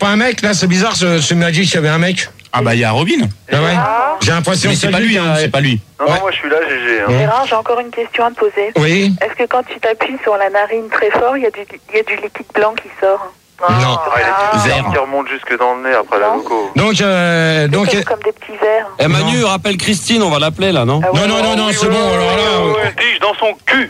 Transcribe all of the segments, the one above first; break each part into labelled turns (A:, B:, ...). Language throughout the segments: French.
A: pas un mec là? C'est bizarre, tu m'as dit qu'il y avait un mec.
B: Ah bah il y a Robin.
A: Ah ouais. J'ai l'impression
B: que
A: c'est pas lui,
B: c'est pas lui.
C: Non, moi je suis là, GG. Hein.
D: Gérard, j'ai encore une question à te poser.
A: Oui.
D: Est-ce que quand tu t'appuies sur la narine très fort, il y a du liquide blanc qui sort?
A: Non.
C: Vert. Qui remonte jusque dans le nez après la loco.
A: Donc
D: comme des petits verres.
E: Eh Manu, rappelle Christine, on va l'appeler là, non?
A: Non, c'est bon, alors là...
C: Tige dans son cul.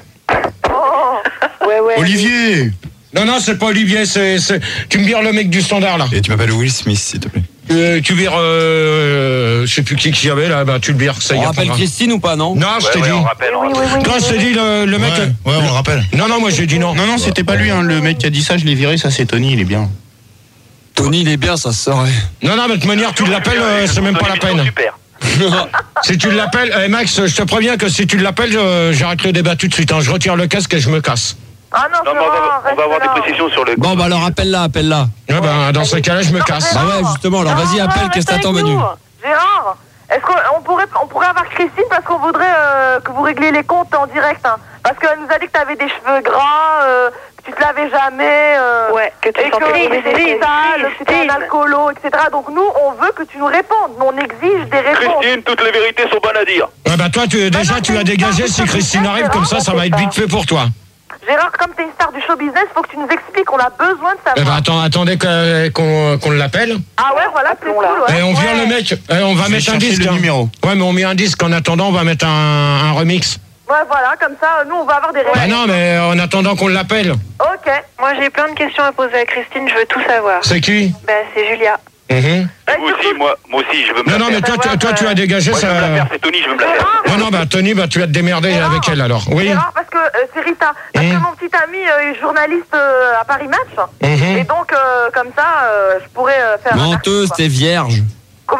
D: Ouais.
B: Olivier.
A: Non, c'est pas Olivier, tu me vires le mec du standard là.
B: Et tu m'appelles Will Smith, s'il te plaît.
A: Tu vires, je sais plus qui y avait là, bah tu le vires, ça y est.
E: On rappelle Christine ou pas, non?
A: Non, je t'ai dit.
C: On rappelle.
A: Quand je t'ai dit le mec...
B: Ouais, on le rappelle.
A: Non, moi j'ai dit non.
B: Non, c'était pas lui, hein, le mec qui a dit ça, je l'ai viré, ça c'est Tony, il est bien.
E: Tony, il est bien, ça se saurait.
A: Non, mais de toute manière, tu l'appelles, c'est même pas la peine.
C: Super.
A: Si tu l'appelles, Max, je te préviens que si tu l'appelles, j'arrête le débat tout de suite. Hein. Je retire le casque et je me casse.
D: Ah non,
C: Non, on va avoir des précisions sur le...
E: Bon, bah alors appelle-la.
A: Ouais, bah, dans ce cas-là, je me casse.
E: Bah ouais, justement, alors vas-y, appelle, qu'est-ce que t'attends, Manu?
D: Gérard, est-ce qu'on pourrait avoir Christine parce qu'on voudrait que vous régliez les comptes en direct, hein. Parce qu'elle nous a dit que t'avais des cheveux gras, que tu te lavais jamais, ouais, que tu sentais des sales, que t'étais un alcoolo, etc. Donc nous, on veut que tu nous répondes. Nous, on exige des réponses.
C: Christine, toutes les vérités sont bonnes à dire.
A: Ouais, bah toi, tu as dégagé. Si Christine arrive comme ça va être vite fait pour toi.
D: Gérard, comme t'es une star du show business, faut que tu nous expliques. On a besoin de savoir.
A: Eh ben attendez qu'on l'appelle.
D: Ah ouais, voilà, c'est cool. Ouais.
A: Et on vire le mec. On va mettre un disque.
B: Le numéro.
A: Ouais, mais on met un disque. En attendant, on va mettre un remix.
D: Ouais, voilà, comme ça, nous, on va avoir des réponses.
A: Bah non, mais en attendant qu'on l'appelle.
D: Ok. Moi, j'ai plein de questions à poser à Christine. Je veux tout savoir.
A: C'est qui?
D: Bah, c'est Julia.
C: Moi aussi, je veux me la faire.
A: Non, mais toi, tu as dégagé
C: moi,
A: ça.
C: je veux me la faire, c'est Tony, je veux me la faire.
A: Non, bah Tony, bah tu vas te démerder avec elle alors. Oui.
D: C'est rare parce que c'est Rita. Parce que mon petit ami est journaliste à Paris Match. Et donc, comme ça, je pourrais faire.
E: Menteuse, t'es vierge.
D: Comment?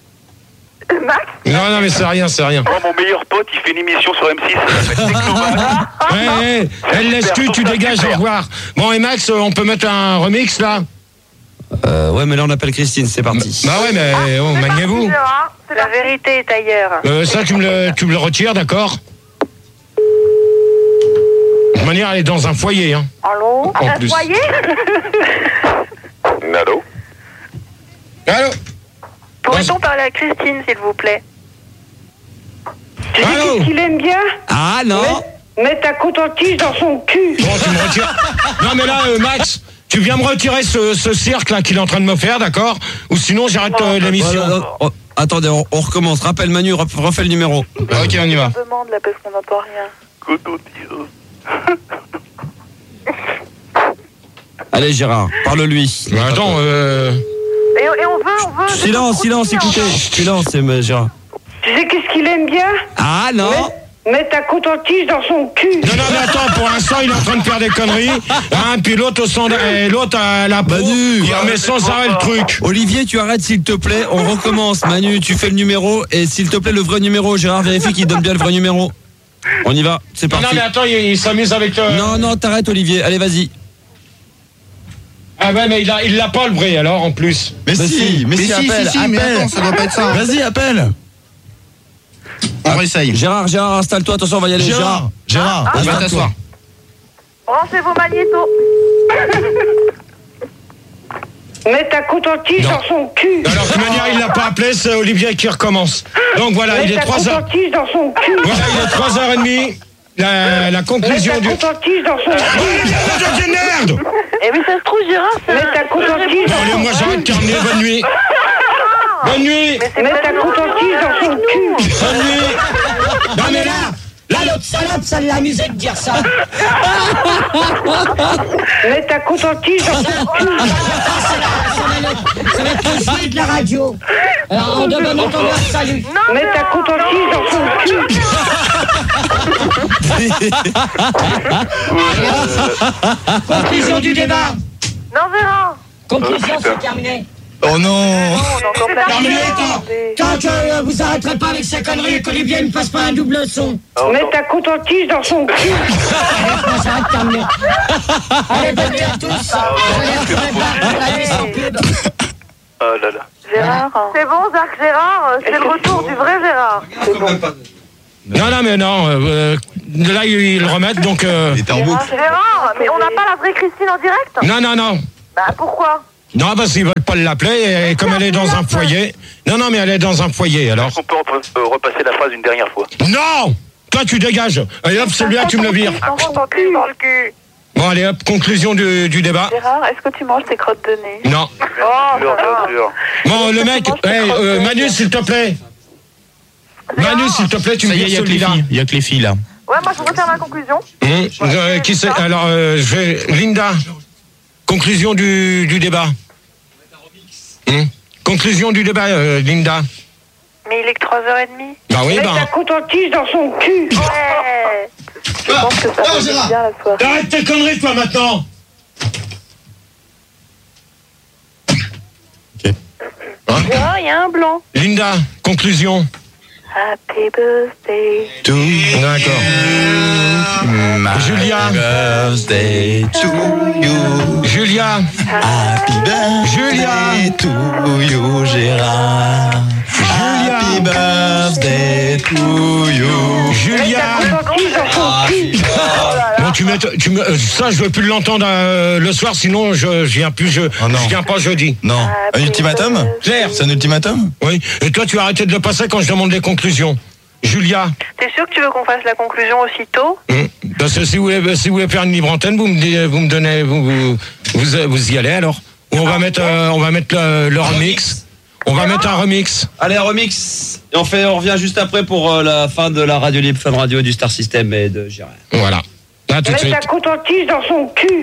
D: Max?
A: Non, mais c'est rien.
C: Moi, mon meilleur pote, il fait une émission sur M6. Ça s'appelle Technoman.
A: Ouais, elle laisse tu dégages, au revoir. Bon, et Max, on peut mettre un remix là?
E: Ouais, mais là on appelle Christine, c'est parti.
A: Bah ouais, mais maniez-vous.
D: La vérité est ailleurs.
A: Ça, tu me le retires, d'accord? De toute manière, elle est dans un foyer, hein.
D: Allô?
A: En plus.
D: Foyer?
C: Allô?
A: Allô?
D: Pourrait-on parler à Christine, s'il vous plaît?
F: Tu sais
A: Allô?
F: qu'est-ce qu'il aime bien?
E: Ah non.
F: Mettre ta coton-tige dans son cul.
A: Bon, tu me retires. Non, mais là, Max, tu viens me retirer ce cirque là qu'il est en train de me faire, d'accord? Ou sinon, j'arrête l'émission.
E: Attendez, on recommence. Rappelle Manu, refais le numéro.
A: Ok, on y va.
D: On demande là parce qu'on n'entend rien.
C: Coton-tige.
E: Allez Gérard, parle-lui.
A: Mais attends,
D: Et on veut...
E: Silence, écoutez. Silence, Gérard.
F: Tu sais qu'est-ce qu'il aime bien?
E: Ah non.
F: Mettre ta coton-tige dans son cul.
A: Non, mais attends, pour l'instant, il est en train de faire des conneries. Hein, puis l'autre au centre, et l'autre à la peau, il remet sans arrêt le truc.
E: Olivier, tu arrêtes s'il te plaît, on recommence. Manu, tu fais le numéro, et s'il te plaît, le vrai numéro. Gérard, vérifie qu'il donne bien le vrai numéro. On y va, c'est parti.
A: Non, mais attends, il s'amuse avec...
E: Non, t'arrêtes Olivier, allez vas-y.
A: Ah ouais, mais il l'a pas le vrai, alors, en plus.
B: Mais si, appelle. Mais attends, ça doit pas être ça. Vas-y, appelle. On réessaye.
E: Gérard, installe-toi, attention, on va y aller.
B: Gérard, va t'asseoir.
D: Branchez vos magnétos.
F: Mettre ta coton-tige dans son cul.
A: Alors, de toute manière, il l'a pas appelé, c'est Olivier qui recommence. Donc voilà, il est 3h.
F: Mettre ta coton-tige dans son cul.
A: Voilà, il est 3h30. La conclusion du...
F: Mettre ta coton-tige dans son cul.
A: de merde.
D: Eh oui, ça se trouve, Gérard, c'est...
F: Mettre ta coton-tige dans
A: Allez,
F: son
A: moi j'arrête, terminé, bonne nuit. Bonne nuit.
F: Mettre ta coton-tige dans son cul.
A: Bonne nuit. Non mais là,
G: l'autre salope, ça l'amusait de dire ça.
F: Mettre ta coton-tige dans son cul.
G: Ça va être le sujet de la radio. Alors, en de bon entendeur, salut.
F: Mettre ta coton-tige dans son cul.
G: Conclusion du débat.
D: Non, Gérard.
G: Conclusion, c'est terminé.
B: Oh non.
G: Terminé quand vous arrêterez pas avec ces conneries et qu'Olivier ne fasse pas un double son.
F: Mettre ta coton-tige dans son cul.
G: Allez, ça va être terminé. Allez, bonne nuit à tous. Je vais la nuit sans pub.
C: Oh là là.
D: Gérard. C'est bon, Jacques Gérard, c'est le retour du vrai Gérard. C'est bon.
A: Non, mais non. Là, ils le remettent, donc...
B: Il était en boucle.
D: Gérard, mais on n'a pas la vraie Christine en direct?
A: Non.
D: Bah, pourquoi?
A: Non, parce qu'ils veulent pas l'appeler, et comme elle est dans un foyer. Non, mais elle est dans un foyer, alors.
C: Est-ce qu'on peut repasser la phrase une dernière fois?
A: Non! Toi, tu dégages. Allez hop, celui-là, tu me le vires.
D: Dans le cul.
A: Bon, allez hop, conclusion du débat.
D: Gérard, est-ce que tu manges tes crottes de nez?
A: Non.
C: Bien sûr.
A: Bon, le mec, Manu, s'il te plaît. Manu, s'il te plaît, tu me
B: Ça y est,
A: dis
B: il
A: celui-là.
B: y a que les filles là.
D: Ouais, moi je voudrais faire ma conclusion.
A: Qui c'est? Alors, je vais. Linda, conclusion du débat. Conclusion du débat, Linda.
D: Mais il est que 3h30.
A: Bah oui,
F: Mettre un coton-tige dans son cul.
D: Ouais. Je pense que ça va bien la soirée.
A: Arrête tes conneries, toi, maintenant.
D: Gérard, il y a un blanc.
A: Linda, conclusion.
D: Happy birthday.
A: D'accord. Julia.
B: Happy birthday to you.
A: Julia.
B: Happy birthday to you, Gérard. Happy birthday to you.
A: Julia. Bon, ça, je veux plus l'entendre le soir, sinon je viens plus. Je viens pas jeudi.
B: Non. Un ultimatum?
A: Claire.
B: C'est un ultimatum?
A: Oui. Et toi, tu as arrêté de le passer quand je demande les conclusions. Julia.
D: T'es sûr que tu veux qu'on fasse la conclusion aussitôt?
A: Parce que si vous voulez faire une libre antenne, vous me donnez, vous y allez alors. Ou on va mettre le remix. On va mettre un remix.
E: Allez, un remix. Et on revient juste après pour la fin de la radio libre, Fun Radio du Star System et de Gérard.
A: Voilà. Là, tout de suite.
F: Mettre un coton-tige dans son cul.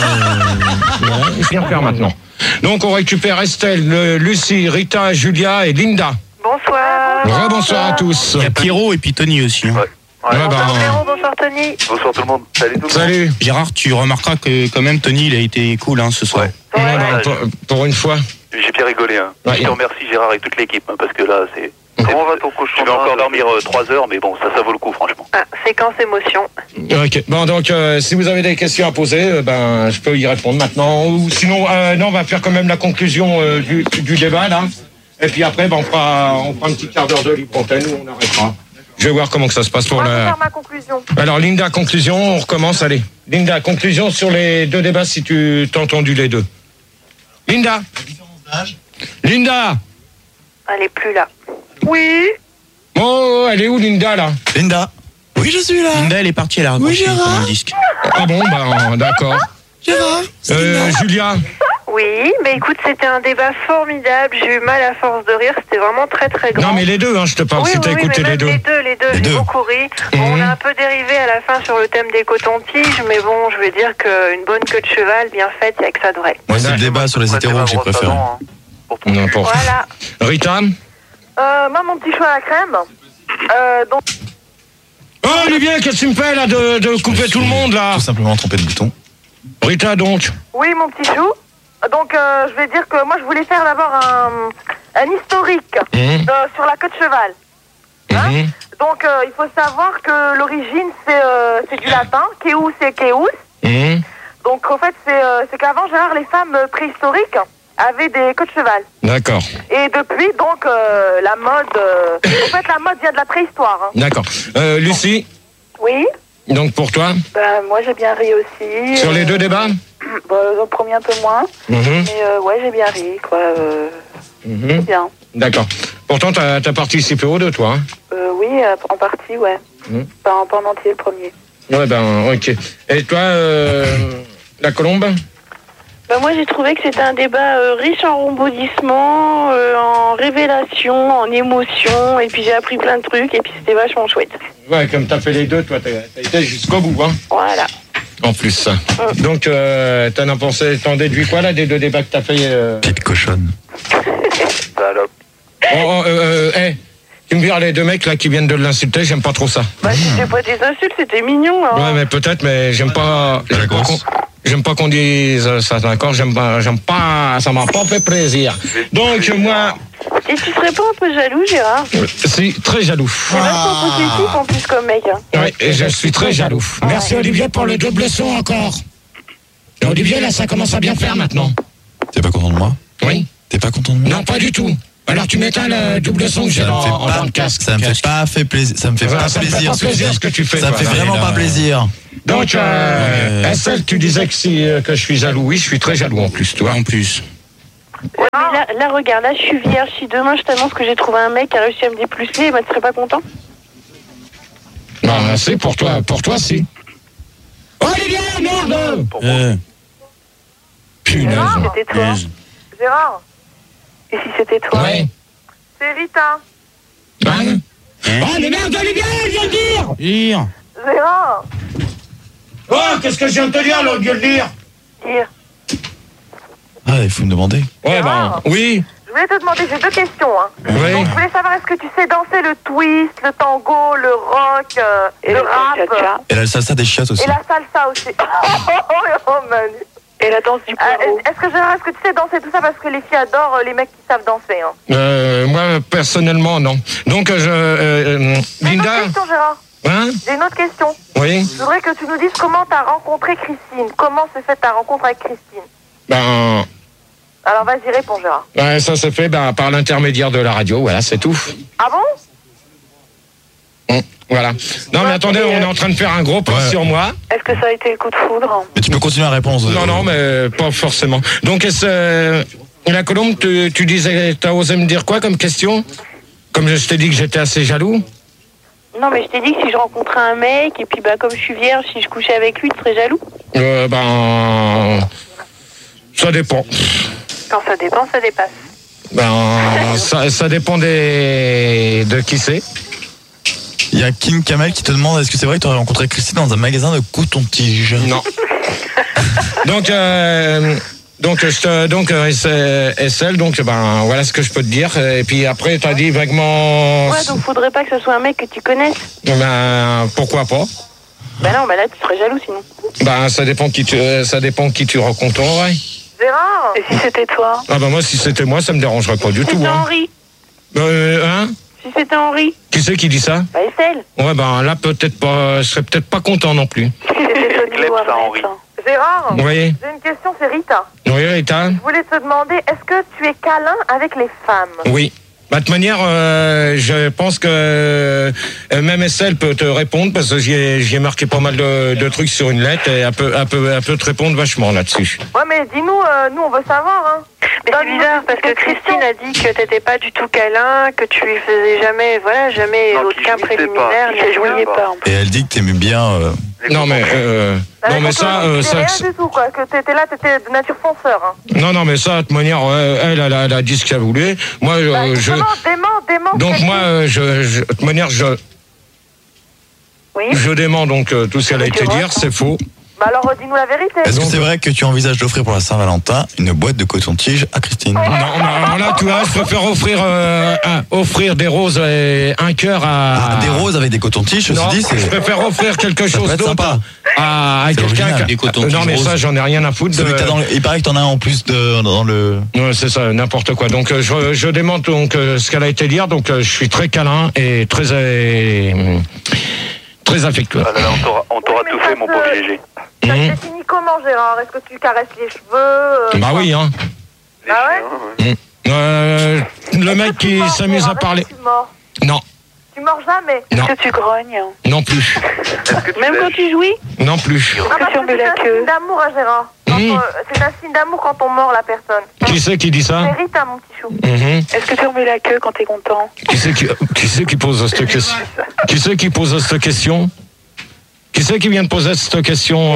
A: Je viens faire maintenant. Donc, on récupère Estelle, Lucie, Rita, Julia et Linda.
D: Bonsoir.
A: Bonsoir à tous.
B: Il y a Pierrot et puis Tony aussi.
C: Ouais.
D: Bonsoir Pierrot, bonsoir Tony.
C: Bonsoir tout le monde. Salut tout le monde.
A: Salut.
B: Gérard, tu remarqueras que quand même Tony, il a été cool ce soir.
C: Ouais.
A: Pour une fois.
C: J'ai bien rigolé.
A: Ouais.
C: Je te remercie Gérard et toute l'équipe, parce que là, c'est... Comment va ton cochon? Je vais encore dormir 3 heures, mais bon, ça vaut le coup, franchement.
D: Ah, séquence émotion.
A: Ok. Bon, donc, si vous avez des questions à poser, je peux y répondre maintenant. Ou sinon, non, on va faire quand même la conclusion du débat, là. Et puis après, on fera un petit quart d'heure de libre antenne où on arrêtera. Je vais voir comment que ça se passe pour
D: On va
A: la...
D: faire ma conclusion.
A: Alors, Linda, conclusion, on recommence, allez. Linda, conclusion sur les deux débats, si tu t'as entendu les deux. Linda. Linda.
D: Elle est plus là. Oui.
A: Oh, elle est où, Linda, là?
B: Linda. Oui, je suis là. Linda, elle est partie, elle a raccroché comme un disque.
A: Ah bon, d'accord.
B: Gérard.
A: Julia.
D: Oui, mais écoute, c'était un débat formidable. J'ai eu mal à force de rire. C'était vraiment très très grand.
A: Non, mais les deux, je te parle, si t'as écouté
D: mais
A: les deux.
D: Les deux. J'ai beaucoup ri. Bon, on a un peu dérivé à la fin sur le thème des cotons-tiges, mais bon, je veux dire qu'une bonne queue de cheval bien faite, il n'y a que ça de vrai.
B: Moi, c'est le débat sur les hétéros que j'ai préféré.
A: N'importe.
D: Voilà.
A: Rita.
D: Moi, mon petit choix à la crème. Donc...
A: Oh, Olivier, qu'est-ce que tu me fais, là, de couper tout le monde, là?
B: Tout simplement tromper de bouton.
A: Rita, donc.
D: Oui, mon petit chou. Donc, je vais dire que moi, je voulais faire d'abord un historique sur la queue de cheval. Hein? Donc, il faut savoir que l'origine, c'est du latin. Keus et Keus. Donc, en fait, c'est qu'avant, Gérard, les femmes préhistoriques avaient des queues de cheval.
A: D'accord.
D: Et depuis, donc, la mode... en fait, la mode vient de la préhistoire. Hein.
A: D'accord. Lucie.
D: Oui.
A: Donc, pour toi?
D: Moi, j'ai bien ri aussi.
A: Sur les deux débats?
D: Le premier un peu moins. Mais ouais, j'ai bien ri, quoi. C'est bien.
A: D'accord. Pourtant, t'as participé aux deux, toi, hein?
D: Oui, en partie, ouais. Pas en entier, le premier.
A: Ouais, ok. Et toi, la colombe?
D: Moi, j'ai trouvé que c'était un débat riche en rebondissements, en révélations, en émotions, et puis j'ai appris plein de trucs, et puis c'était vachement chouette.
A: Ouais, comme t'as fait les deux, toi, t'as été jusqu'au bout, hein?
D: Voilà.
A: En plus. Donc, t'en déduis quoi, là, des deux débats que t'as fait?
B: Petite cochonne.
C: Salope.
A: Tu me vires les deux mecs, là, qui viennent de l'insulter, j'aime pas trop ça.
D: C'était pas des insultes, c'était mignon, hein.
A: Ouais, mais peut-être, mais j'aime pas... J'aime pas qu'on dise ça, d'accord? J'aime pas, ça m'a pas fait plaisir. Donc, moi...
D: Et tu serais pas un peu jaloux, Gérard?
A: Si, très jaloux.
D: C'est vachement positif, en plus, comme mec, hein.
A: Oui, et je suis très jaloux. Merci, Olivier, pour le double son encore. Et Olivier, là, ça commence à bien faire, maintenant.
B: T'es pas content de moi?
A: Oui.
B: T'es pas content de moi?
A: Non, pas du tout. Alors, tu m'éteins le double son que j'ai dans le casque.
B: Ça me fait pas plaisir. Ça me fait pas plaisir
A: ce que tu fais.
B: Ça me fait vraiment pas plaisir.
A: Donc, Estelle, tu disais que que je suis jaloux. Oui, je suis très jaloux en plus, toi.
B: En plus.
D: Ouais, mais là, regarde, là, je suis vierge. Si demain, je t'annonce que j'ai trouvé un mec qui a réussi à me déplucer, bah, tu serais pas content?
A: Bah, c'est pour toi, si. Olivier, merde! Punaise.
D: C'était toi. Gérard. Et si c'était toi?
A: Ouais.
D: C'est Rita.
A: Hein? Oh, mais merde, Olivier, viens le dire!
D: Gérard.
A: Oh, qu'est-ce que je viens de te dire, là, au lieu de dire?
D: Dire.
B: Ah, il faut me demander.
A: Ouais, ben, oui.
D: Je voulais te demander, j'ai 2 questions. Hein.
A: Oui.
D: Donc, je voulais savoir, est-ce que tu sais danser le twist, le tango, le rock, et le rap?
B: Et la salsa des chiottes aussi.
D: Et la salsa aussi. Oh, Manu. Et la danse du poireau. Est-ce que tu sais danser tout ça parce que les filles adorent les mecs qui savent danser, hein?
A: Moi, personnellement, non. Donc,
D: J'ai une
A: Linda.
D: autre question, Gérard.
A: Hein?
D: J'ai une autre question.
A: Oui.
D: Je voudrais que tu nous dises comment t'as rencontré Christine. Comment s'est faite ta rencontre avec Christine?
A: Ben.
D: Alors, vas-y, réponds, Gérard.
A: Ouais, ça se fait par l'intermédiaire de la radio, voilà, c'est tout.
D: Ah bon?
A: Voilà. Non, mais attendez, on est en train de faire un gros point sur moi.
D: Est-ce que ça a été le coup de foudre?
B: Mais tu peux continuer à répondre.
A: Non, mais pas forcément. Donc, la Colombe, tu disais, t'as osé me dire quoi comme question? Comme je t'ai dit que j'étais assez jaloux?
D: Non, mais je t'ai dit que si je rencontrais un mec, et puis comme je suis vierge, si je couchais avec lui, tu serais jaloux?
A: Ça dépend.
D: Quand ça dépend, ça dépasse.
A: Ça dépend de qui c'est.
B: Il y a King Kamel qui te demande est-ce que c'est vrai que tu aurais rencontré Christine dans un magasin de coton-tige?
A: Non. Donc, SL, donc, voilà ce que je peux te dire. Et puis après, t'as dit vaguement.
D: Ouais, donc faudrait pas que ce soit un mec que tu connaisses.
A: Pourquoi pas?
D: Non, là, tu serais jaloux sinon.
A: Ça dépend qui tu rencontrerais.
D: Gérard. Et si c'était toi?
A: Moi, si c'était moi, ça me dérangerait pas du tout.
D: Si c'était Henri. Si c'était Henri.
A: Qui c'est qui dit ça?
D: SL.
A: Ouais, là, peut-être pas, je serais peut-être pas content non plus.
C: ça, Henri.
D: Gérard.
A: Oui.
D: J'ai une question, c'est Rita.
A: Oui, Rita.
D: Je voulais te demander, est-ce que tu es câlin avec les femmes?
A: Oui. De toute manière, je pense que même SL peut te répondre parce que j'y ai marqué pas mal de trucs sur une lettre et elle peut te répondre vachement là-dessus.
D: Ouais, mais dis-nous, nous on veut savoir, hein. Mais c'est bizarre parce que Christine a dit que t'étais pas du tout câlin, que tu lui faisais jamais aucun préliminaire, ne jouiez pas.
B: Et elle dit que t'aimais bien.
A: Non mais ça
D: rien du tout quoi, que t'étais de nature fonceur. Hein.
A: Non mais ça de toute manière elle a dit ce qu'elle voulait. Moi
D: dément.
A: Donc moi de toute manière je dément donc tout ce qu'elle a été dire, c'est faux.
D: Alors dis-nous la vérité.
B: Est-ce que c'est vrai que tu envisages d'offrir pour la Saint-Valentin une boîte de coton-tige à Christine?
A: Non, là tu vois, je préfère offrir des roses et un cœur à...
B: des roses avec des cotons-tiges,
A: je préfère offrir quelque chose d'autre à quelqu'un qui... Non mais ça, j'en ai rien à foutre.
B: Il paraît que t'en as un en plus dans le...
A: Ouais, c'est ça, n'importe quoi. Donc je démente donc ce qu'elle a été dire, donc je suis très câlin et très affectueux.
C: Ah là, on t'aura tout fait, mon pauvre GG.
D: Ça se définit comment, Gérard? Est-ce que tu caresses les cheveux?
A: Oui, hein.
D: Ah
A: ouais? Le mec qui s'amuse à parler. Non.
D: Tu mords jamais?
A: Non.
D: Est-ce que tu grognes?
A: Non plus.
D: Même quand tu jouis?
A: Non plus.
D: C'est un signe d'amour, hein, Gérard. C'est un signe d'amour quand on mord la personne.
A: Qui c'est qui dit ça?
D: C'est Rita, mon petit chou. Est-ce que tu remets la queue quand t'es content?
A: Qui c'est qui pose cette question? Qui c'est qui pose cette question? Qui c'est qui vient de poser cette question?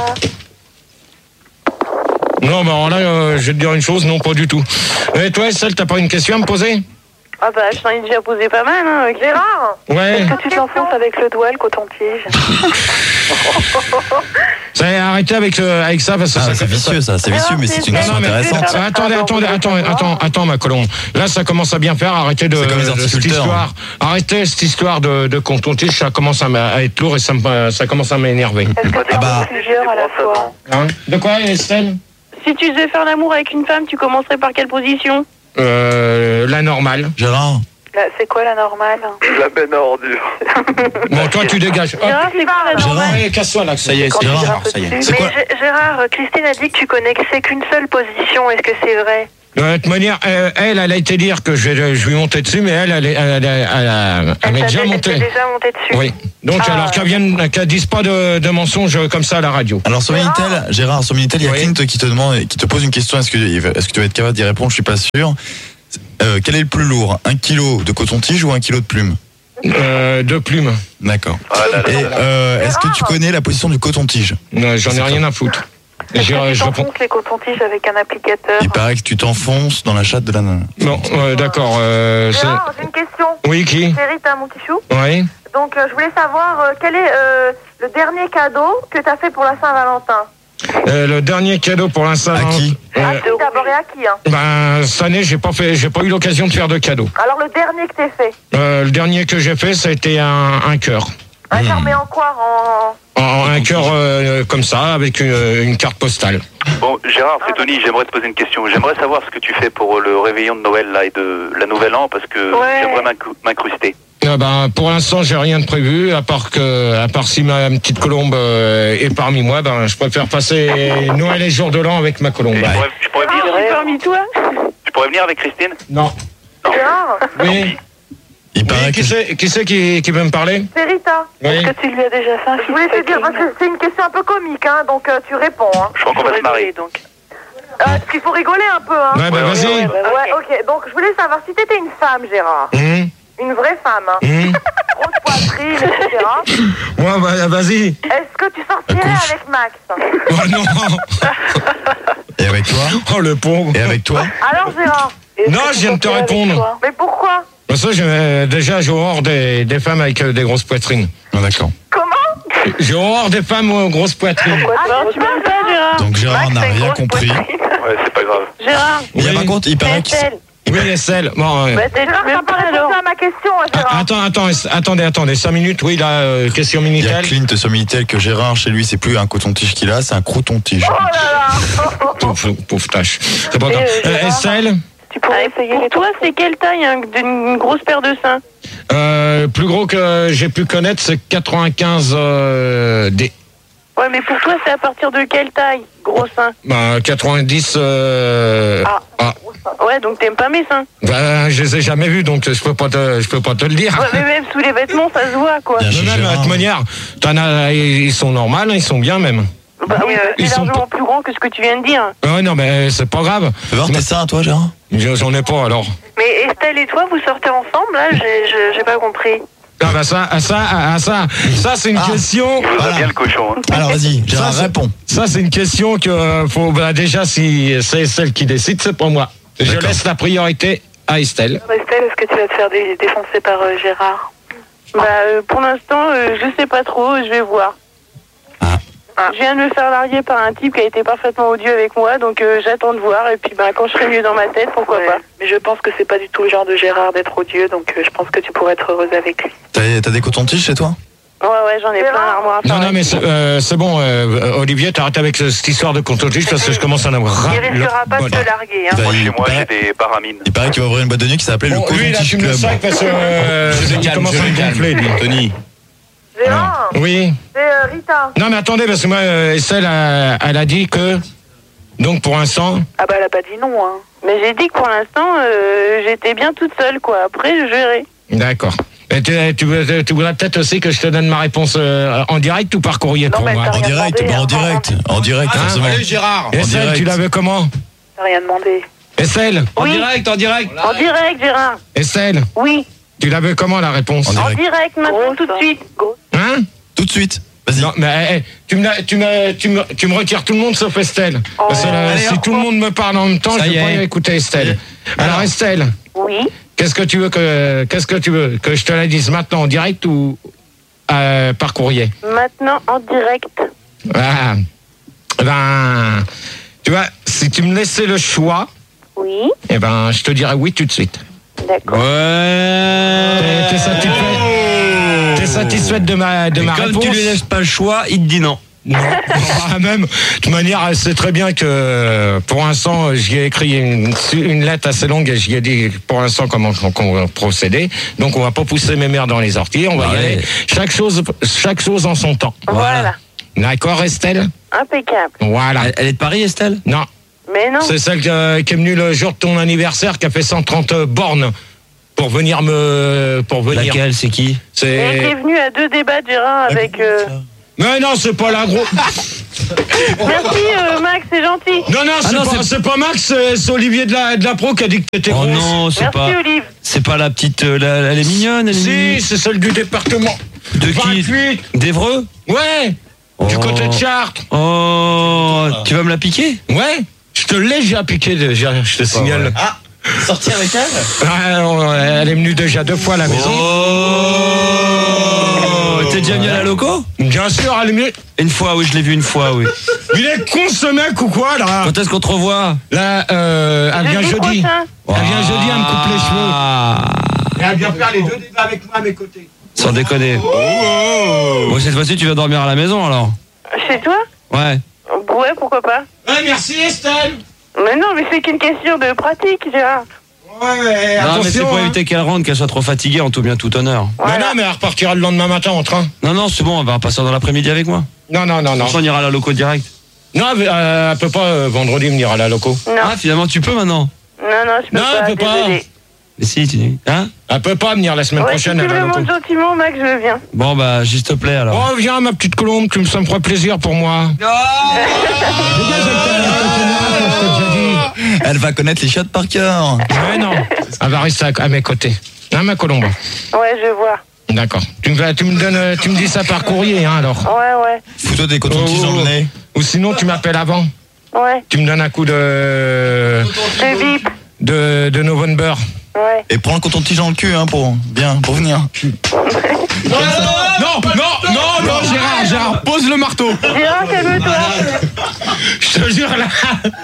A: Non, alors là, je vais te dire une chose, non, pas du tout. Et toi, Estelle, t'as pas une question à me poser?
D: Ah je t'en ai déjà posé pas mal, hein, Gérard.
A: Ouais.
D: Est-ce que tu t'enfonces avec le doigt, le coton-tige?
A: Arrêtez avec ça parce que
B: c'est vicieux ça, c'est vicieux, mais c'est une question intéressante.
A: Attends ma Colombe. Là ça commence à bien faire, arrêtez de cette histoire. Arrêtez cette histoire de coton-tige, ça commence à être lourd et ça commence à m'énerver.
D: Est-ce que tu en plusieurs à la fois?
A: De quoi, Estelle?
D: Si tu devais faire l'amour avec une femme, tu commencerais par quelle position?
A: La normale.
B: Gérard?
D: C'est quoi la normale?
C: La benne à ordures.
A: Bon, toi tu dégages.
D: Gérard, c'est quoi la normale?
A: Allez, casse-toi là. Ça y est,
B: Gérard, ça y est.
D: Mais Gérard, Christine a dit que tu connaissais qu'une seule position, est-ce que c'est vrai?
A: De toute manière, elle a été dire que je lui montais dessus, mais elle m'est déjà montée.
D: Dessus.
A: Oui. Donc, alors qu'elle dise pas de mensonges comme ça à la radio.
B: Alors sur Minitel, Gérard, sur Minitel, il y a Clint qui te demande, qui te pose une question. Est-ce que tu vas être capable d'y répondre? Je suis pas sûr. Quel est le plus lourd, 1 kilo de coton-tige ou 1 kilo de plume?
A: De plumes.
B: D'accord. Et est-ce que tu connais la position du coton-tige?
A: Non, j'en ai rien à foutre.
D: Tu t'enfonces les cotons-tiges avec un applicateur.
B: Il paraît que tu t'enfonces dans la chatte de la nana.
A: Non, d'accord.
D: Gérard, j'ai une question.
A: Oui, qui?
D: C'est Rita, mon petit chou.
A: Oui.
D: Donc, je voulais savoir quel est le dernier cadeau que tu as fait pour la Saint-Valentin.
A: Le dernier cadeau pour l'instant.
B: À qui?
D: À qui d'abord et à qui
A: cette année, j'ai pas eu l'occasion de faire de cadeau.
D: Alors, le dernier que t'as fait
A: Le dernier que j'ai fait, ça a été un cœur.
D: Un cœur, mais en quoi
A: Un cœur comme ça, avec une carte postale.
C: Bon, Gérard, c'est Tony, j'aimerais te poser une question. J'aimerais savoir ce que tu fais pour le réveillon de Noël là, et de la Nouvelle An, parce que j'aimerais m'incruster.
A: Pour l'instant, j'ai rien de prévu, à part si ma petite colombe est parmi moi, je préfère passer Noël et jour de l'an avec ma colombe.
C: Je pourrais venir
D: parmi toi.
C: Tu pourrais venir avec Christine?
A: Non.
D: Gérard.
A: Oui.
B: Il paraît
A: qui c'est qui veut me parler?
D: C'est Rita.
A: Oui.
D: Est-ce que tu lui as déjà fait un Je voulais te dire, parce que c'est une question un peu comique, donc tu réponds.
C: Je crois qu'on va se marier.
D: Parce qu'il faut rigoler un peu.
A: Ouais, vas-y.
D: Ouais, ok. Donc, je voulais savoir si t'étais une femme, Gérard. Une vraie femme. Grosse poitrine, etc.
A: Ouais, vas-y.
D: Est-ce que tu sortirais avec Max?
A: Oh non.
B: Et avec toi?
A: Oh, le pauvre.
B: Et avec toi?
D: Alors, Gérard?
A: Non, je viens de te répondre.
D: Mais pourquoi?
A: Parce que j'ai horreur des femmes avec des grosses poitrines.
B: Ah, d'accord.
D: Comment?
A: J'ai horreur des femmes aux grosses poitrines.
D: Tu m'aimes pas, Gérard?
B: Donc Gérard n'a rien compris.
C: Ouais, c'est pas grave.
D: Gérard?
B: Mais par contre, il paraît que...
A: Oui, Estelle. Bon,
D: Gérard, t'as pas répondu à ma question, Gérard.
A: Attendez, 5 minutes. Oui, là, question
B: Il y a
A: Minitel.
B: Clint sur Minitel que Gérard, chez lui, c'est plus un coton-tige qu'il a, c'est un croton-tige.
D: Oh là là.
A: Pauvre tâche. C'est pas grave. Estelle?
D: Tu pourrais essayer. Pour toi, c'est quelle taille d'une grosse paire de seins?
A: Plus gros que j'ai pu connaître, c'est 95 D.
D: Ouais, mais pour toi, c'est à partir de quelle taille, gros seins?
A: 90
D: Ouais, donc t'aimes pas mes seins?
A: Je les ai jamais vus, donc je peux pas te le dire.
D: Ouais, mais même sous les vêtements, ça se voit, quoi.
B: Bien chez
A: Même, de
B: Gérard.
A: toute manière, ils sont normaux, ils sont bien même.
D: Bah oui,
A: Ils
D: c'est
A: sont
D: largement plus grand que ce que tu viens de dire.
A: Ouais, non, mais c'est pas grave.
B: Fais voir tes seins, toi, Gérard?
A: J'en ai pas, alors.
D: Mais Estelle et toi, vous sortez ensemble, là? J'ai pas compris.
A: Ça, c'est une question.
C: Il va bien le cochon. Hein.
B: Alors vas-y, Gérard, réponds.
A: Ça, c'est une question que faut déjà, si c'est Estelle qui décide, c'est pas moi. Je
B: D'accord.
A: laisse la priorité à Estelle.
D: Estelle, est-ce que tu vas te faire défoncer par Gérard? Pour l'instant, je sais pas trop, je vais voir. Je viens de me faire larguer par un type qui a été parfaitement odieux avec moi, donc j'attends de voir, et puis quand je serai mieux dans ma tête, pourquoi pas. Mais je pense que c'est pas du tout le genre de Gérard d'être odieux, donc je pense que tu pourrais être heureuse avec lui.
B: T'as des cotons-tiges chez toi?
D: Ouais, j'en ai plein l'armoire à faire.
A: Non, mais c'est bon, Olivier, t'arrêtes avec cette histoire de contentieux parce que je commence à en avoir.
D: Il risquera pas de te larguer, hein.
C: Moi, chez moi, j'ai des paramines.
B: Il paraît qu'il va ouvrir une boîte de nuit qui s'appelait le
A: Lui, là, tu
B: coton-tige
A: me le
B: club.
A: sacs parce que il commence à me gonfler, lui.
B: Tony.
D: Gérard,
A: Oui.
D: c'est Rita.
A: Non, mais attendez, parce que moi, Estelle, elle a dit que. Donc, pour l'instant.
D: Ah bah elle a pas dit non, hein. Mais j'ai dit que pour l'instant, j'étais bien toute seule, quoi. Après, je verrai.
A: D'accord. Et tu voudrais peut-être aussi que je te donne ma réponse en direct ou par courrier
D: Non,
A: pour
D: mais
A: moi?
D: t'as
B: En
D: rien
B: direct,
D: demandé,
B: en direct, forcément.
E: Allez, Gérard.
A: Estelle,
B: direct.
A: tu l'avais comment?
D: T'as rien demandé.
A: Estelle?
E: En
D: Oui.
E: direct.
D: En direct, Gérard.
A: Estelle?
D: Oui.
A: Tu l'avais comment la réponse?
B: En
D: En
B: direct.
D: direct, maintenant, tout de suite.
A: Hein?
B: Tout de suite. Vas-y.
A: Non, mais tu me retires tout le monde sauf Estelle. Parce que si tout le monde me parle en même temps,
E: Ça
A: je
E: y
A: vais pas
E: est.
A: écouter Estelle. Alors Estelle,
D: Oui.
A: qu'est-ce que tu veux que je te la dise maintenant en direct ou par courrier?
D: Maintenant, en direct.
A: Ah. Ben, tu vois, si tu me laissais le choix,
D: Oui.
A: eh ben, je te dirais oui tout de suite.
D: D'accord.
E: Ouais.
A: T'es satisfaite de ma
E: Comme
A: réponse?
E: tu lui laisses pas le choix, il te dit non.
A: Non, même, de toute manière, elle sait très bien que pour l'instant, j'y ai écrit une lettre assez longue et j'y ai dit pour l'instant comment on va procéder. Donc, on va pas pousser mes mères dans les orties, on va y aller. Chaque chose en son temps.
D: Voilà.
A: D'accord, Estelle?
D: Impeccable.
A: Voilà.
E: Elle est de Paris, Estelle?
A: Non.
D: Mais non.
A: C'est celle qui est venue le jour de ton anniversaire, qui a fait 130 bornes pour venir
E: Laquelle, c'est qui?
D: Elle est venue à 2 débats, Gérard, avec...
A: Mais non, c'est pas la grosse...
D: Merci Max, c'est gentil.
A: Non, c'est pas Max, c'est Olivier de la Pro qui a dit que t'étais grosse.
E: Oh non, c'est
D: Merci,
E: pas...
D: Olive.
E: C'est pas la petite... elle est mignonne,
A: Si, c'est celle du département.
E: De qui?
A: 28.
E: d'Évreux?
A: Ouais. Du côté de Chartres.
E: Oh, tu vas me la piquer?
A: Ouais. Je te l'ai déjà piqué déjà, je te signale.
B: Ah, sortir avec elle?
A: Elle est venue déjà 2 fois à la maison.
E: Oh, t'es déjà venu à la loco?
A: Bien sûr, elle est venue.
E: Une fois, oui, je l'ai vu une fois, oui.
A: Il est con ce mec ou quoi là?
E: Quand est-ce qu'on te revoit?
A: Là, elle vient jeudi. Elle vient jeudi, elle me coupe les cheveux. Et elle vient faire les 2 débats avec moi à mes côtés.
E: Sans déconner. Bon, cette fois-ci, tu vas dormir à la maison alors?
D: Chez toi?
E: Ouais.
D: Ouais, pourquoi pas.
A: Ouais, merci Estelle.
D: Mais non, mais c'est qu'une question de pratique, Gérard.
A: Ouais,
E: Non, mais c'est
A: attention.
E: pour éviter qu'elle rentre, qu'elle soit trop fatiguée, en tout bien, tout honneur.
A: Mais non, mais elle repartira le lendemain matin en train.
E: Non, c'est bon, elle va passer dans l'après-midi avec moi.
A: Non.
E: On ira à la loco direct.
A: Non, mais, elle peut pas vendredi venir à la loco.
D: Non.
E: Ah, finalement, tu peux maintenant?
D: Non, je peux
A: Non,
D: pas.
A: elle peut pas.
D: Désolée.
E: Mais si, tu dis. Hein?
A: Elle peut pas venir la semaine
D: Ouais,
A: prochaine
D: si
A: à
D: tu
A: la
D: me
A: loco.
D: demandes gentiment, Max, je viens.
E: Bon, bah, s'il te plaît alors.
A: Oh, viens ma petite colombe, ça me ferait plaisir pour moi.
B: Elle va connaître les chiottes par cœur.
A: Ouais, non. Elle va rester à mes côtés. Hein, ma colombe?
D: Ouais, je vois.
A: D'accord. Tu me dis ça par courrier, hein, alors.
D: Ouais.
B: Fous-toi des cotons-tiges dans le nez.
A: Ou sinon, tu m'appelles avant.
D: Ouais.
A: Tu me donnes un coup de
D: bip.
A: de November.
D: Ouais.
B: Et prends le coton-tige dans le cul, hein, pour venir.
A: Non, Gérard, pose le marteau.
D: Gérard, calme-toi.
A: Je te jure, là.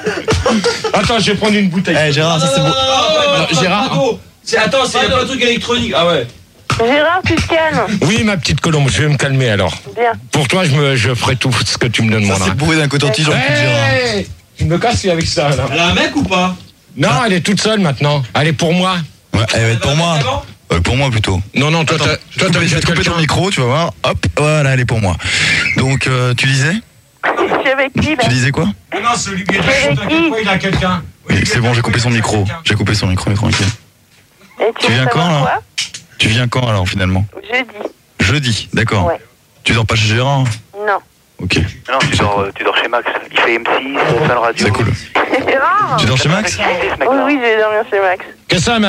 A: Attends, je vais prendre une bouteille.
B: Eh, Gérard, ça c'est beau.
A: Gérard.
E: Attends, c'est pas un truc électronique. Ah ouais.
D: Gérard, tu te calmes.
A: Oui, ma petite colombe, je vais me calmer alors.
D: Bien.
A: Pour toi, je ferai tout ce que tu me
B: Ça
A: demanderas.
B: c'est le bruit d'un coton-tige dans le cul de Gérard.
A: Hey, tu me casses avec ça, là.
E: Elle a un mec ou pas?
A: Non, elle est toute seule maintenant. Elle est pour moi.
B: Ouais, elle va être pour moi. Pour moi plutôt.
A: Non, toi,
B: Attends,
A: toi, t'as
B: je vais te couper ton micro, tu vas voir. Hop, voilà, elle est pour moi. Donc, tu disais?
D: Je suis avec qui, là?
B: Tu disais quoi?
A: Non, c'est Olivier de il a quelqu'un.
B: C'est bon, j'ai coupé son micro. J'ai coupé son micro, tranquille.
D: Et
B: Tu viens quand,
D: savoir
B: là?
D: quoi?
B: Tu viens quand alors finalement?
D: Jeudi.
B: Jeudi, d'accord.
D: Ouais.
B: Tu dors pas chez Gérard?
D: Non.
B: Ok.
C: Non, tu dors chez Max. Il fait M6, Fun Radio.
B: C'est cool.
D: Gérard?
B: Tu dors chez Max?
D: Oui, je vais dormir chez Max.
A: Qu'est-ce que ça,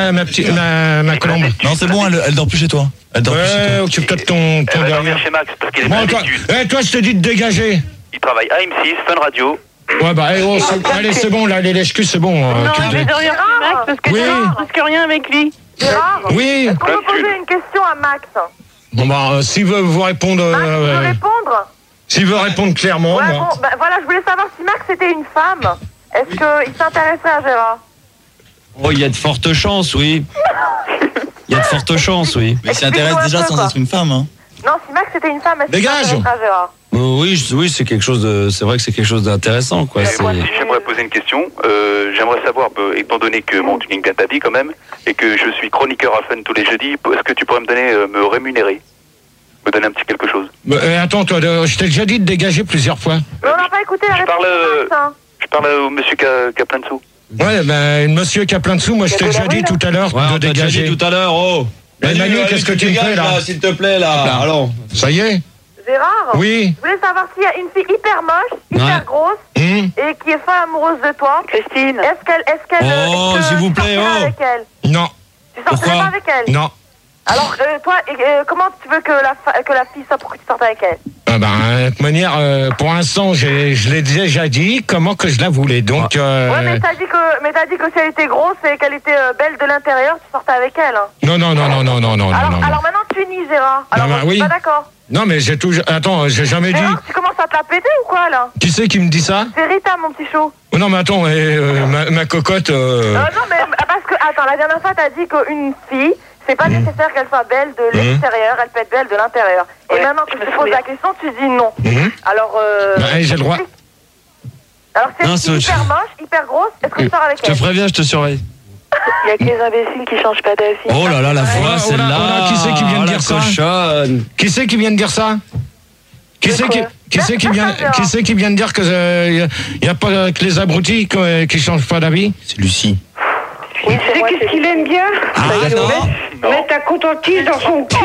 A: ma colombe?
B: Non, c'est bon, elle dort plus chez toi. Elle dort plus chez
A: Ouais,
B: toi.
A: occupe-toi de ton
C: Elle va dormir
A: derrière.
C: chez Max parce qu'il est
A: Bon,
C: pas
A: toi,
C: d'études.
A: toi, je te dis de dégager.
C: Il travaille à M6, Fun Radio.
A: Ouais, bah, allez, c'est bon, là, les lèche-culs, c'est bon.
D: Non,
A: tu
D: je
A: me
D: vais
A: dis.
D: dormir chez Max parce que
A: Oui.
D: Gérard risque rien avec lui. Gérard?
A: Oui.
D: Est-ce qu'on peut poser une question à Max?
A: Bon, bah, s'il veut vous répondre.
D: Max, tu veux répondre?
A: S'il veut répondre clairement.
D: Ouais,
A: moi.
D: bon, bah voilà, je voulais savoir si Max était une femme. Est-ce qu'il s'intéresserait à Gérard?
E: Oh, il y a de fortes chances, oui. Il y a de fortes chances, oui.
B: Mais il s'intéresse déjà sans être une femme, hein.
D: Non, si Max était une femme, est-ce qu'il
A: Dégage.
D: s'intéresserait à Gérard?
E: Oui, c'est quelque chose de. C'est vrai que c'est quelque chose d'intéressant, quoi.
C: Si j'aimerais poser une question, j'aimerais savoir, étant donné que bon, tu gagnes bien ta vie quand même, et que je suis chroniqueur à Fun tous les jeudis, est-ce que tu pourrais me rémunérer? Me donner un petit quelque chose?
A: Attends, toi, je t'ai déjà dit de dégager plusieurs fois.
D: Mais on n'a pas écouté la
C: Je
D: réponse
C: parle,
D: de Max, hein.
C: Je parle au monsieur qui a plein de sous.
A: Ouais, ben, monsieur qui a plein de sous, moi, je t'ai déjà dit tout à l'heure
E: Ouais,
A: de
E: on t'a déjà
A: dégager.
E: dit tout à l'heure, oh.
A: Mais Manu, qu'est-ce que tu me fais, là?
E: S'il te plaît, là. Allons.
A: Ça y est?
D: Gérard?
A: Oui.
D: Je voulais savoir s'il y a une fille hyper moche, hyper
E: Ouais.
D: grosse, et qui est folle amoureuse de toi. Christine. Est-ce qu'elle...
E: Oh,
D: est-ce que
E: s'il vous
D: tu
E: plaît,
D: sortirais
E: oh.
D: avec elle?
A: Non.
D: Tu sortirais
E: Pourquoi
D: pas avec elle?
A: Non.
D: Alors, toi, comment tu veux que la fille soit pour que tu sortes avec elle?
A: Ah ben, de toute manière, pour l'instant, je l'ai déjà dit, comment que je la voulais. Donc,
D: Ouais, mais t'as dit que si elle était grosse et qu'elle était belle de l'intérieur, tu sortais avec elle. Hein.
A: non.
D: Alors maintenant, tu nies, Gérard. Alors,
A: bah,
D: je suis
A: oui.
D: pas d'accord.
A: Non, mais j'ai toujours... Attends, j'ai jamais dit...
D: Gérard, tu commences à te la péter ou quoi, là?
A: Qui c'est qui me dit ça?
D: C'est Rita, mon petit chou.
A: Oh, non, mais attends, ma cocotte...
D: Non, mais parce que, attends, la dernière fois, t'as dit qu'une fille, c'est pas nécessaire qu'elle soit belle de l'extérieur, elle peut être belle de l'intérieur. Et maintenant que je te pose la question, tu dis non. Alors,
A: j'ai le droit.
D: Alors, c'est
E: Non,
D: une fille
E: c'est-
D: hyper moche, hyper grosse, est-ce que tu sors avec
E: Je te
D: elle?
E: préviens, je te surveille.
D: Il y a que les imbéciles qui changent pas d'avis.
E: Oh là là, la voix,
A: oh là,
E: celle-là.
A: oh là, qui c'est qui vient de
E: la
A: dire ça?
E: cochonne.
A: Qui c'est qui vient de dire ça? Qui c'est qui vient de dire que y a pas que les abrutis qui changent pas d'avis?
B: C'est Lucie.
F: Tu sais qu'est-ce qu'il aime bien? Mettre un coton-tige dans son cul.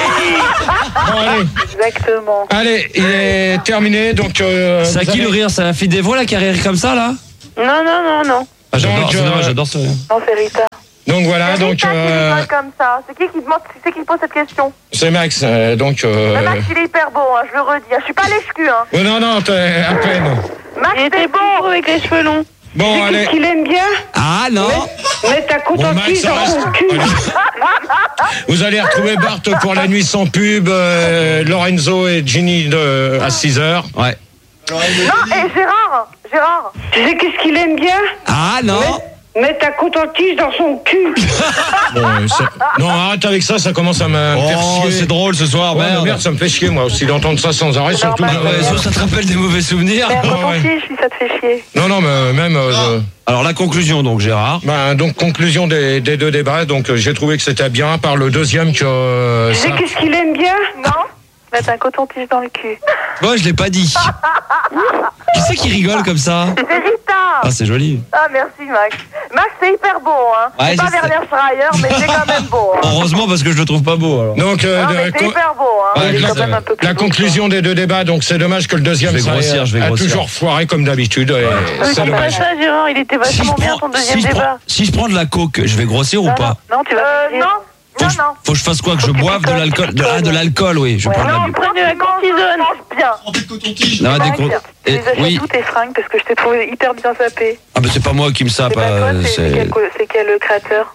A: Bon, allez.
D: Exactement.
A: Allez, il est terminé, donc...
E: C'est à qui le rire? C'est la fille d'Evo là qui a rire comme ça là?
D: Non.
E: Ah, j'adore,
A: Donc,
E: j'adore ce rire.
D: Non, c'est Rita.
A: Donc voilà,
D: C'est
A: donc...
D: Rita qui rigole comme ça. C'est qui demande, c'est qui pose cette question?
A: C'est Max, donc...
D: Mais Max, il est hyper beau, hein, je le redis. Je suis pas lèche-cul, hein.
A: Non, t'es à peine.
D: Max, t'es beau avec les cheveux longs.
A: Bon, allez.
F: Qu'est-ce qu'il aime bien?
E: Ah non.
F: Mettre un
A: Bon, Max,
F: coton-tige dans
A: reste.
F: son cul.
A: Vous allez retrouver Bart pour la nuit sans pub, Lorenzo et Ginny à 6h.
E: Ouais.
D: Non, et Gérard.
F: Tu sais qu'est-ce qu'il aime bien?
E: Ah non.
F: Mettre un coton-tige dans son cul.
A: Bon, non, arrête avec ça, ça commence à me faire
E: Oh,
A: chier.
E: c'est drôle ce soir,
A: Ouais,
E: merde.
A: merde, ça me fait chier, moi aussi, d'entendre ça sans arrêt, surtout...
D: bah,
E: Ça te rappelle des mauvais souvenirs.
D: Mais un
A: ouais.
D: coton-tige, si ça te fait chier.
A: Non, mais même...
E: Alors la conclusion donc Gérard.
A: donc, conclusion des deux débats, donc j'ai trouvé que c'était bien, par le deuxième que...
F: Tu sais qu'est-ce qu'il aime bien?
D: Non? Mettre un coton-tige dans le cul.
E: Moi je l'ai pas dit. Qui c'est qui rigole comme ça?
D: C'est Rita.
E: Ah c'est joli.
D: Ah, merci, Max. Max, c'est hyper beau, hein.
E: Ouais,
D: C'est pas
E: je sais.
D: Werner Schreier, mais c'est quand même beau. Hein.
E: Heureusement parce que je le trouve pas beau alors.
A: Donc,
D: Non, mais c'est hyper beau, hein.
E: Ouais,
D: Il est
E: là,
D: quand même un peu plus
A: la
D: beau,
A: conclusion des deux débats, donc c'est dommage que le deuxième
E: Je vais grossir,
A: a toujours foiré comme d'habitude. Et c'est
D: C'est pas
A: dommage.
D: ça, Gérard. Il était vachement bien, ton deuxième débat.
E: si je prends de la coke, je vais grossir ou pas?
D: Non, tu vas... Non.
E: Faut que je fasse quoi? Que je boive de l'alcool? De l'alcool, oui. Je prends de
D: Non,
E: l'alcool.
D: prends de la cortisone.
E: Non, des
D: Max,
E: co-
D: tu les
E: et-
D: achètes
E: oui.
D: tous tes fringues parce que je t'ai trouvé hyper bien sapé.
E: Ah bah c'est pas moi qui me sape.
D: C'est pas toi, c'est quel créateur?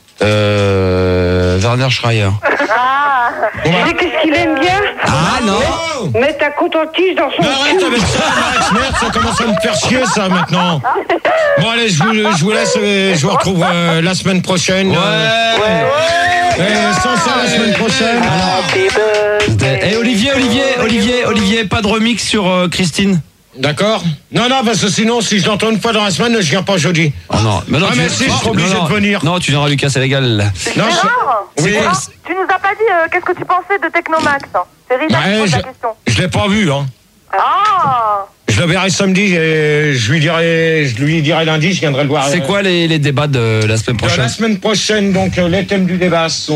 E: Werner Schreier.
D: Ah.
F: Tu sais qu'est-ce qu'il aime bien?
E: Ah non.
F: Mettre un coton-tige dans son
A: Mais arrête
F: cul.
A: avec ça, Max, merde, ça commence à me faire chier, ça, maintenant. Bon, allez, je vous laisse, je vous retrouve la semaine prochaine. Sans ça, la semaine prochaine.
E: Et Olivier, pas de remix sur Christine?
A: D'accord? Non, parce que sinon, si je l'entends une fois dans la semaine, je viens pas jeudi.
E: Oh non, mais non,
A: Ah, mais si, je serai obligé de venir.
E: Non, tu viendras Lucas, c'est légal.
A: Non,
D: Gérard,
A: oui.
D: tu nous as pas dit qu'est-ce que tu pensais de Technomax. C'est Rita qui pose la question.
A: Je l'ai pas vu, hein.
D: Ah.
A: Je le verrai samedi et je lui dirai lundi, je viendrai le voir.
E: C'est quoi les débats de la semaine
A: La
E: prochaine?
A: semaine prochaine, donc, les thèmes du débat sont...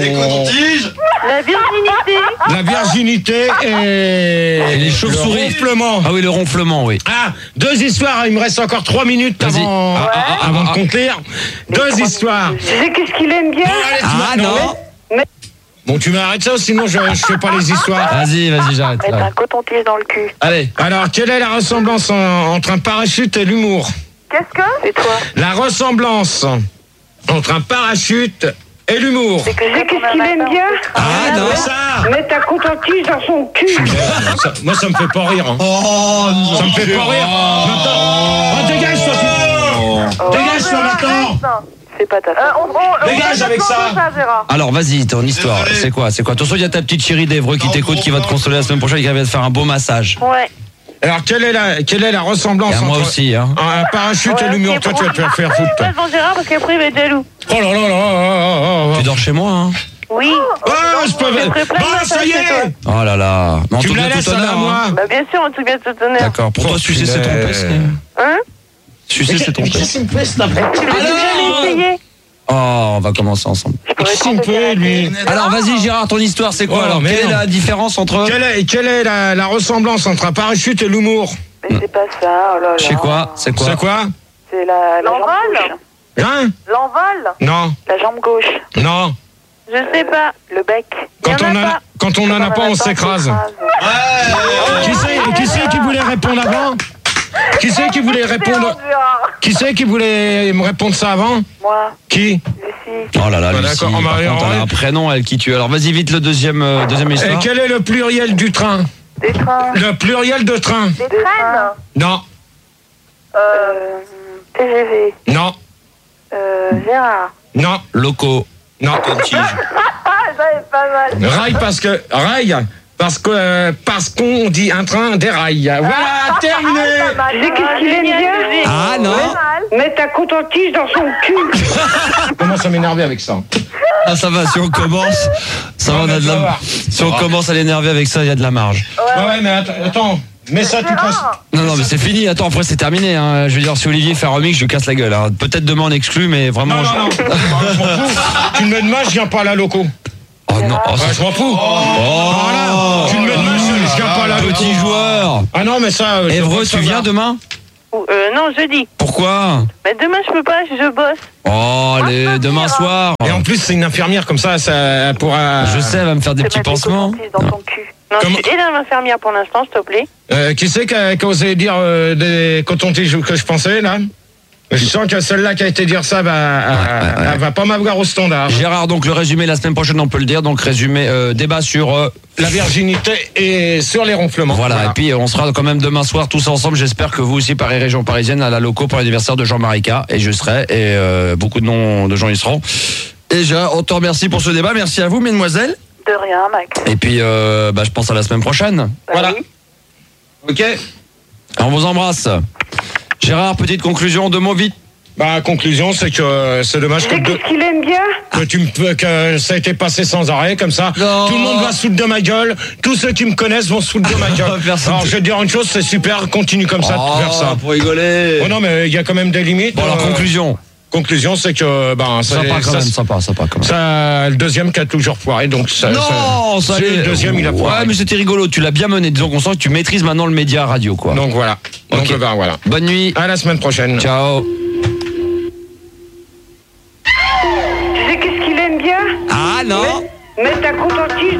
D: La virginité.
A: La virginité et
E: les chauves-souris.
A: Le ronflement.
E: Ah oui, le ronflement, oui.
A: Ah, deux histoires, il me reste encore 3 minutes
E: Vas-y.
A: avant de conclure. Deux histoires.
F: Tu sais qu'est-ce qu'il aime bien?
E: Ah non.
A: Bon, tu m'arrêtes ça, sinon je fais pas les histoires.
E: Vas-y, j'arrête.
D: Mettre un coton-tige dans le cul.
E: Allez.
A: Alors, quelle est la ressemblance entre un parachute et l'humour?
D: Qu'est-ce que? C'est toi.
A: La ressemblance entre un parachute et l'humour.
F: Tu sais qu'est-ce qu'il aime bien?
A: Ah non, ça.
F: Mettre un coton-tige dans son cul.
A: Moi, ça me fait pas rire. Hein.
E: Oh non.
A: Ça me fait pas rire. Maintenant, dégage-toi. Dégage-toi maintenant.
D: C'est pas ta faute.
A: Dégage avec ça.
D: Gérard.
E: Alors vas-y, ton histoire, c'est quoi? Attention, il y a ta petite chérie d'Evreux qui t'écoute, qui va te consoler la semaine prochaine, qui va te faire un beau massage.
D: Ouais.
A: Alors, quelle est la ressemblance
E: Et à moi
A: entre
E: aussi, hein.
A: un parachute et l'humour? Toi, tu vas te faire foutre. toi.
D: Devant Gérard parce qu'après il va être jaloux.
A: Oh là là là.
E: Tu dors chez moi, hein?
D: Oui.
A: Je peux... Bah, ça y est.
E: Oh là là. Mais en
A: Tu
E: tout
A: me la
E: bien
A: laisses
E: tout
A: à
E: honneur,
A: moi.
E: hein.
D: Bah bien sûr, en tout bien tout honneur.
E: D'accord. Pour toi, sucer, c'est tromper.
D: Hein?
E: Sucer, c'est tromper.
A: Qu'est-ce qu'il me fait, cet après?
D: Tu veux déjà l'essayer?
E: Oh, on va commencer ensemble.
A: Qu'est-ce qu'il me fait, lui?
E: Alors vas-y Gérard, ton histoire c'est quoi?
A: Oh,
E: Alors quelle est
A: merde.
E: la différence entre...
A: Quelle est la ressemblance entre un parachute et l'humour?
D: Mais c'est pas ça, oh là là.
E: C'est quoi? C'est quoi?
A: C'est quoi?
D: C'est la jambe gauche.
A: Hein?
D: L'envol.
A: Non,
D: La jambe gauche.
A: non.
D: Je sais pas. Le bec.
A: Quand on en a pas, on s'écrase. Qui c'est qui voulait répondre avant? Qui c'est qui voulait répondre? Qui c'est qui voulait me répondre ça avant?
D: Moi.
A: Qui?
D: Lucie.
E: Oh là là,
A: Ah,
E: Lucie,
A: d'accord,
E: par contre, elle a un prénom, elle qui tue. Alors vas-y vite le deuxième
A: Et
E: histoire.
A: quel est le pluriel du train?
D: Des trains.
A: Le pluriel de train?
D: Des traînes.
A: Non,
D: TGV.
A: non,
D: Gérard.
A: non,
E: Locaux.
A: non.
D: Ah, ça est pas mal.
A: Rail parce qu'on dit un train déraille. Voilà, terminé.
F: Tu sais qu'est-ce qu'il aime bien?
E: Ah non.
F: Mettre un coton-tige dans son cul.
A: Je commence à m'énerver avec ça.
E: Ah ça va, si on commence, Ça va, on a de la... Si on commence à l'énerver avec ça, il y a de la marge.
A: Ouais, mais attends. Mais ça, tu passes.
E: Non, mais c'est fini. Attends, après, c'est terminé. Hein. Je veux dire, si Olivier fait un remix, je lui casse la gueule. Hein. Peut-être demain, on exclut, mais vraiment.
A: Non. Je m'en fous. Tu me mets de match, je viens pas à la loco.
E: Oh non. Oh,
A: je m'en fous. Voilà. Tu me mets de match, je viens pas à la loco.
E: Petit joueur.
A: Ah non, mais ça.
E: Évreux, tu viens demain?
F: Non, jeudi.
E: Pourquoi?
F: Mais demain, je peux pas, je bosse.
E: Oh, allez, demain soir.
A: Et en plus, c'est une infirmière comme ça pourra.
E: Je sais, elle va me faire des petits pansements.
F: Dans ton cul. Non, je suis déjà l'infirmière pour l'instant, s'il te plaît.
A: Qui c'est qui a osé dire des cotons-tiges que je pensais, là? Je sens que celle-là qui a été dire ça, elle va pas m'avoir au standard.
E: Gérard, donc le résumé la semaine prochaine, on peut le dire. Donc résumé, débat sur
A: la virginité et sur les ronflements.
E: Voilà. Et puis on sera quand même demain soir tous ensemble. J'espère que vous aussi, Paris Région Parisienne, à la loco pour l'anniversaire de Jean-Marie K. Et je serai. Et beaucoup de noms de gens y seront. Et on te remercie pour ce débat. Merci à vous, mesdemoiselles.
D: De rien, Max.
E: Et puis, je pense à la semaine prochaine.
A: Voilà.
D: Oui.
A: Ok.
E: On vous embrasse. Gérard, petite conclusion, 2 mots vite.
A: Conclusion, c'est que c'est dommage
F: Qu'est-ce qu'il aime bien?
A: que ça a été passé sans arrêt, comme ça.
E: Non.
A: Tout le monde va se foutre de ma gueule. Tous ceux qui me connaissent vont se foutre de ma gueule. Alors, je vais te dire une chose, c'est super, continue comme ça de faire ça.
E: Pour rigoler.
A: Oh non, mais il y a quand même des limites.
E: Bon, alors, conclusion.
A: Conclusion, c'est que
E: Sympa quand même.
A: Ça, le deuxième qui a toujours foiré, donc ça. Le deuxième, il a foiré.
E: Ouais, mais c'était rigolo. Tu l'as bien mené. Disons qu'on sent que tu maîtrises maintenant le média radio, quoi.
A: Donc voilà.
E: Okay.
A: Donc voilà.
E: Bonne nuit.
A: À la semaine prochaine.
E: Ciao.
F: Tu sais qu'est-ce qu'il aime bien?
E: Ah non.
F: Mettre ta contentise